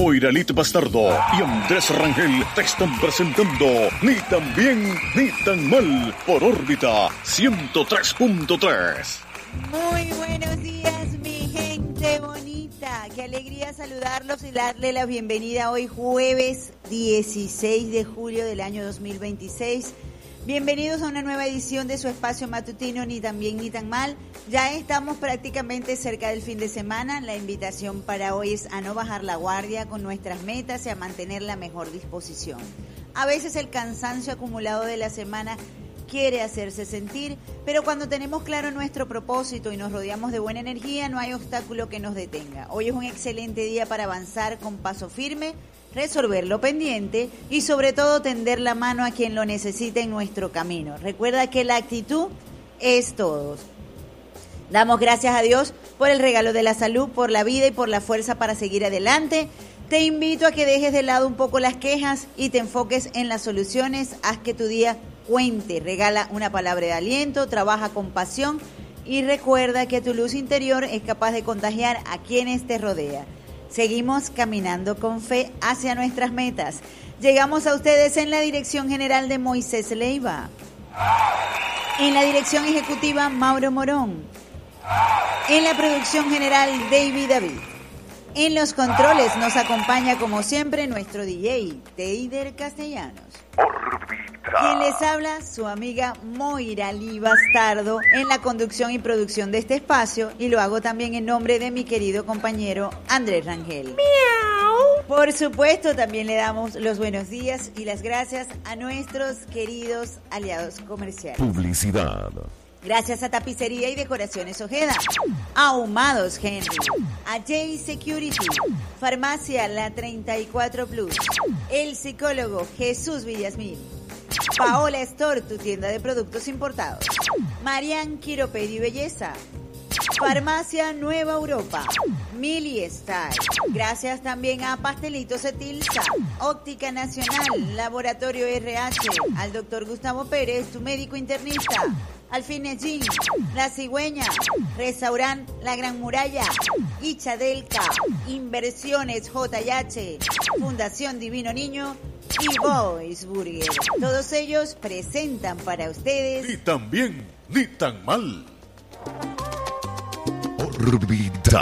Moiralit Bastardo y Andrés Rangel te están presentando Ni tan bien ni tan mal por órbita 103.3. Muy buenos días, mi gente bonita. Qué alegría saludarlos y darle la bienvenida hoy jueves 16 de julio del año 2026. Bienvenidos a una nueva edición de su espacio matutino Ni tan bien ni tan mal. Ya estamos prácticamente cerca del fin de semana. La invitación para hoy es a no bajar la guardia con nuestras metas y a mantener la mejor disposición. A veces el cansancio acumulado de la semana quiere hacerse sentir, pero cuando tenemos claro nuestro propósito y nos rodeamos de buena energía, no hay obstáculo que nos detenga. Hoy es un excelente día para avanzar con paso firme, resolver lo pendiente y sobre todo tender la mano a quien lo necesite en nuestro camino. Recuerda que la actitud es todo. Damos gracias a Dios por el regalo de la salud, por la vida y por la fuerza para seguir adelante. Te invito a que dejes de lado un poco las quejas y te enfoques en las soluciones. Haz que tu día cuente, regala una palabra de aliento, trabaja con pasión y recuerda que tu luz interior es capaz de contagiar a quienes te rodean. Seguimos caminando con fe hacia nuestras metas. Llegamos a ustedes en la dirección general de Moisés Leiva. En la dirección ejecutiva, Mauro Morón. En la producción general, David. En los controles nos acompaña como siempre nuestro DJ, Teider Castellanos. Quien les habla, su amiga Moiralit Bastardo, en la conducción y producción de este espacio, y lo hago también en nombre de mi querido compañero Andrés Rangel. ¡Miau! Por supuesto, también le damos los buenos días y las gracias a nuestros queridos aliados comerciales. Publicidad. Gracias a Tapicería y Decoraciones Ojeda, Ahumados Henry, a J Security, Farmacia La 34 Plus, El Psicólogo Jesús Villasmil, Paola Store, tu tienda de productos importados, Marian Quiropedio y Belleza, Farmacia Nueva Europa, Mili Style. Gracias también a Pastelitos Etilsa, Óptica Nacional, Laboratorio RH, al doctor Gustavo Pérez, tu médico internista, Alfines Gin, La Cigüeña, Restaurant La Gran Muralla, Ichadelca, Inversiones JH, Fundación Divino Niño y Boys Burger. Todos ellos presentan para ustedes Ni tan bien ni tan mal. Órbita.